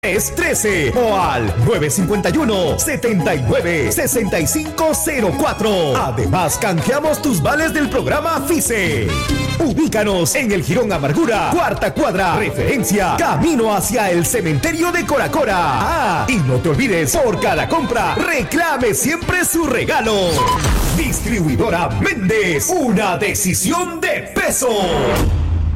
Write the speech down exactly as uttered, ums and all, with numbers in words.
Es trece o al nueve cinco uno, setenta y nueve, sesenta y cinco cero cuatro. Además, canjeamos tus vales del programa FICE. Ubícanos en el Jirón Amargura, cuarta cuadra, referencia, camino hacia el cementerio de Coracora. Ah, y no te olvides, por cada compra, reclame siempre su regalo. Distribuidora Méndez, una decisión de peso.